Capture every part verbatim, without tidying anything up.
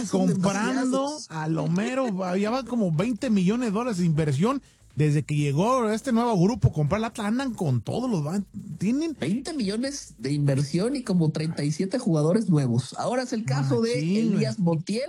siguen comprando a Lomero. Había como veinte millones de dólares de inversión desde que llegó este nuevo grupo. Comprar la Atlas, andan con todos los van. Tienen veinte millones de inversión y como treinta y siete jugadores nuevos. Ahora es el caso Machín, de Elías Montiel,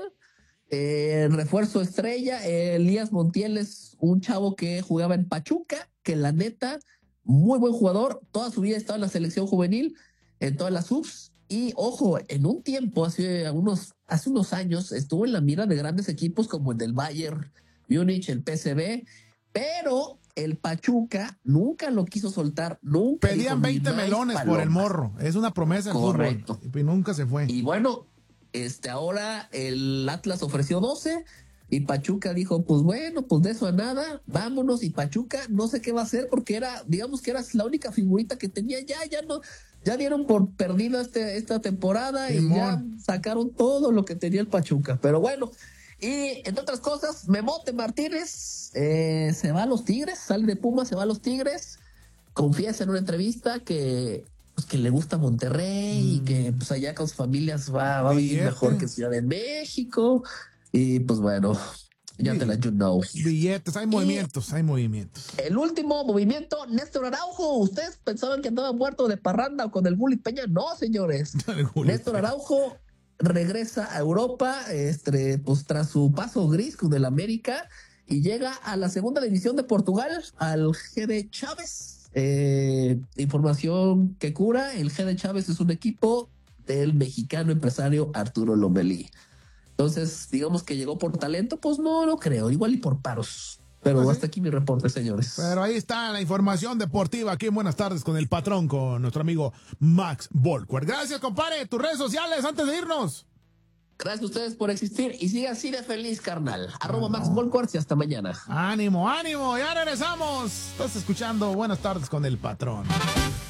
eh, refuerzo estrella. Eh, Elías Montiel es un chavo que jugaba en Pachuca, que la neta, muy buen jugador. Toda su vida estaba en la selección juvenil, en todas las subs. Y ojo, en un tiempo, hace unos, hace unos años, estuvo en la mira de grandes equipos como el del Bayern Múnich, el P S V, pero el Pachuca nunca lo quiso soltar, nunca. Pedían veinte melones por el morro, es una promesa del Correcto. fútbol, y nunca se fue. Y bueno, este ahora el Atlas ofreció doce y Pachuca dijo, pues bueno, pues de eso a nada, vámonos. Y Pachuca no sé qué va a hacer porque era, digamos que era la única figurita que tenía, ya, ya no... Ya dieron por perdida este, esta temporada Simón. Y ya sacaron todo lo que tenía el Pachuca. Pero bueno, y entre otras cosas, Memote Martínez eh, se va a los Tigres, sale de Pumas, se va a los Tigres. Confiesa en una entrevista que, pues, que le gusta Monterrey mm. y que pues, allá con sus familias va, va a vivir mejor que Ciudad de México. Y pues bueno... Ya te la you know. Billetes, hay movimientos, y hay movimientos. El último movimiento, Néstor Araujo. ¿Ustedes pensaban que andaba muerto de parranda o con el Bully Peña? No, señores. Néstor Araujo regresa a Europa este, pues, tras su paso gris con el América y llega a la segunda división de Portugal, al G D Chávez. Eh, información que cura, el G D Chávez es un equipo del mexicano empresario Arturo Lomelí. Entonces, digamos que llegó por talento, pues no lo creo, igual y por paros. Pero pues hasta sí. Aquí mi reporte, señores. Pero ahí está la información deportiva aquí en Buenas Tardes con el Patrón, con nuestro amigo Max Volkwer. Gracias, compadre. Tus redes sociales antes de irnos. Gracias a ustedes por existir y siga así de feliz, carnal. Ah, Arroba Max no. Volkwer y hasta mañana. Ánimo, ánimo. Ya regresamos. Estás escuchando Buenas Tardes con el Patrón.